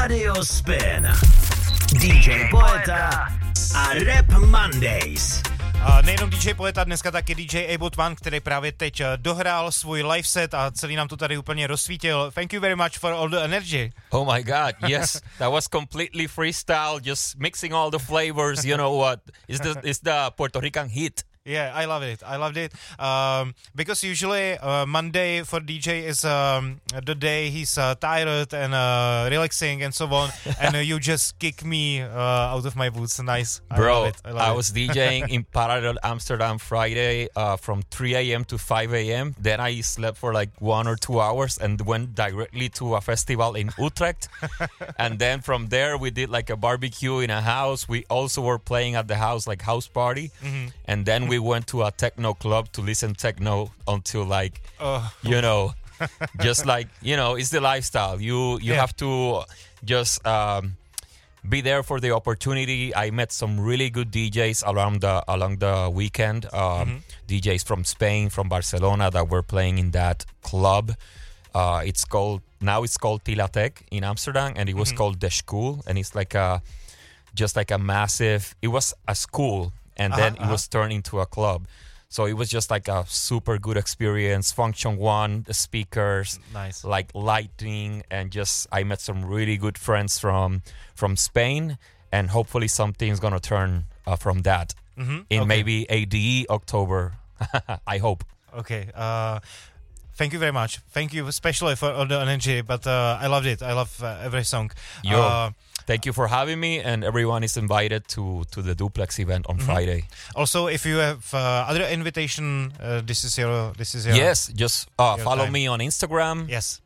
Radio Spin. DJ Poeta a Rap Mondays. Nejenom DJ Poeta, dneska taky DJ Ableton One, který právě teď dohrál svůj live set a celý nám to tady úplně rozsvítil. Thank you very much for all the energy. Oh my God, yes, that was completely freestyle, just mixing all the flavors, you know what, it's the Puerto Rican hit. Yeah, I loved it. Because usually Monday for DJ is the day he's tired and relaxing and so on, and you just kick me out of my boots. Nice. Bro, I was DJing in Parallel Amsterdam Friday from 3 a.m. to 5 a.m. Then I slept for like 1 or 2 hours and went directly to a festival in Utrecht. And then from there we did like a barbecue in a house. We also were playing at the house, like house party. Mm-hmm. And then we went to a techno club to listen techno until like, you know, just like, you know, it's the lifestyle. You have to just be there for the opportunity. I met some really good DJs along the weekend. DJs from Spain, from Barcelona that were playing in that club. It's called Tilatec in Amsterdam, and it was called The School, and it's like a massive. It was a school. And then it was turned into a club. So it was just like a super good experience. Function one, the speakers, nice, like lighting, and just I met some really good friends from Spain, and hopefully something's gonna turn from that in maybe ADE October. I hope. Okay. Thank you very much. Thank you especially for all the energy, but I loved it. I love every song. Thank you for having me, and everyone is invited to the Duplex event on Friday. Also, if you have other invitation, this is your yes, just follow time. me on Instagram. Yes,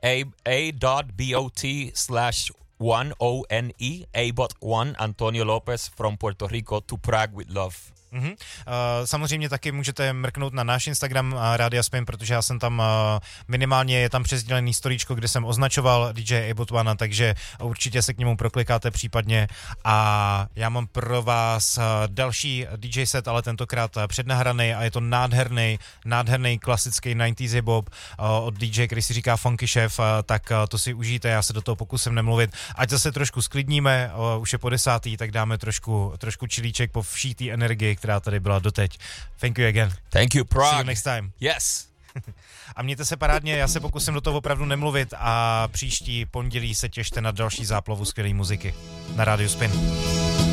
a.bot/1one Abot1 Antonio Lopez from Puerto Rico to Prague with love. Samozřejmě taky můžete mrknout na náš Instagram Rádia Spin, protože já jsem tam minimálně, je tam přesdělený storíčko, kde jsem označoval DJ Ableton One, takže určitě se k němu proklikáte případně. A já mám pro vás další DJ set, ale tentokrát přednahraný, a je to nádherný klasický 90s hip-hop od DJ, který si říká Funky Chef, tak to si užijte, já se do toho pokusím nemluvit. Ať zase trošku sklidníme, už je po 10, tak dáme trošku čilíček po vší té energii, která tady byla doteď. Thank you again. Thank you, Prague. See you next time. Yes. A mějte se parádně, já se pokusím do toho opravdu nemluvit a příští pondělí se těšte na další záplavu skvělé muziky na Rádiu Spin.